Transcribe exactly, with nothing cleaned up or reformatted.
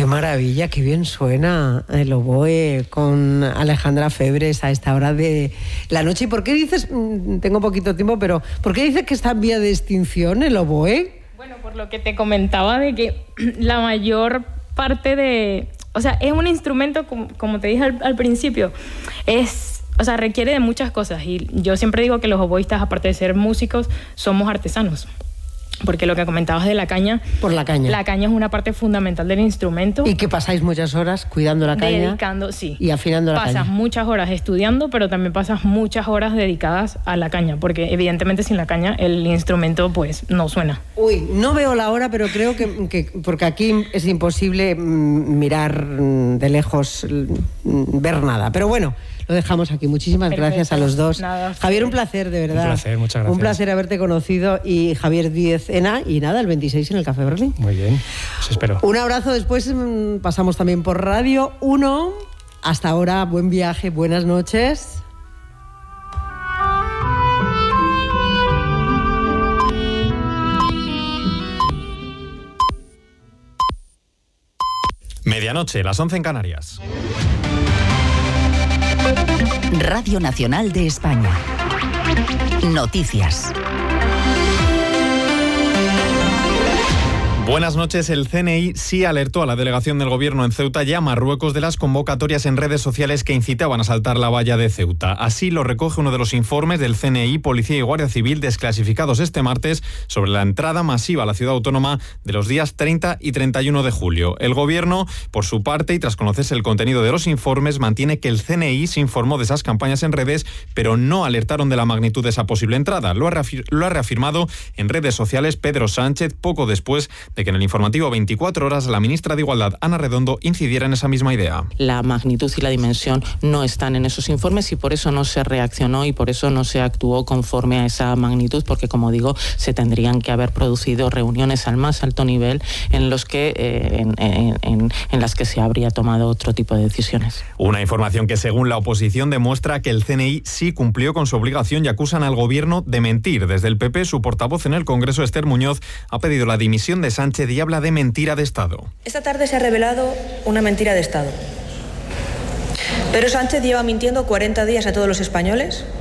maravilla, qué bien suena el oboe con Alejandra Febres a esta hora de la noche. ¿Y por qué dices, tengo poquito tiempo, pero ¿por qué dices que está en vía de extinción el oboe? Bueno, por lo que te comentaba de que la mayor parte de... O sea, es un instrumento, como, como te dije al, al principio, es... O sea, requiere de muchas cosas. Y yo siempre digo que los oboístas, aparte de ser músicos, somos artesanos. Porque lo que comentabas de la caña... Por la caña. La caña es una parte fundamental del instrumento. Y que pasáis muchas horas cuidando la caña. Dedicando, sí. Y afinando la pasas caña. Pasas muchas horas estudiando, pero también pasas muchas horas dedicadas a la caña. Porque evidentemente sin la caña el instrumento pues no suena. Uy, no veo la hora, pero creo que... que porque aquí es imposible mirar de lejos, ver nada. Pero bueno... Lo dejamos aquí. Muchísimas Perfecto. gracias a los dos. Nada, Javier, un placer, de verdad. Un placer, muchas gracias. Un placer haberte conocido. Y Javier Díez Ena, y nada, el veintiséis en el Café Berlín. Muy bien, os espero. Un abrazo. Después mmm, pasamos también por Radio uno. Hasta ahora, buen viaje, buenas noches. Medianoche, las once en Canarias. Radio Nacional de España. Noticias. Buenas noches. El C N I sí alertó a la delegación del gobierno en Ceuta y a Marruecos de las convocatorias en redes sociales que incitaban a saltar la valla de Ceuta. Así lo recoge uno de los informes del C N I, Policía y Guardia Civil desclasificados este martes sobre la entrada masiva a la ciudad autónoma de los días treinta y treinta y uno de julio. El gobierno, por su parte, y tras conocerse el contenido de los informes, mantiene que el C N I se informó de esas campañas en redes, pero no alertaron de la magnitud de esa posible entrada. Lo ha, reafir- lo ha reafirmado en redes sociales Pedro Sánchez poco después de que en el informativo veinticuatro horas la ministra de Igualdad, Ana Redondo, incidiera en esa misma idea. La magnitud y la dimensión no están en esos informes y por eso no se reaccionó y por eso no se actuó conforme a esa magnitud, porque, como digo, se tendrían que haber producido reuniones al más alto nivel en los que eh, en, en, en, en las que se habría tomado otro tipo de decisiones. Una información que, según la oposición, demuestra que el C N I sí cumplió con su obligación y acusan al gobierno de mentir. Desde el P P, su portavoz en el Congreso, Esther Muñoz, ha pedido la dimisión de Sánchez y habla de mentira de Estado. Esta tarde se ha revelado una mentira de Estado. Pedro Sánchez lleva mintiendo cuarenta días a todos los españoles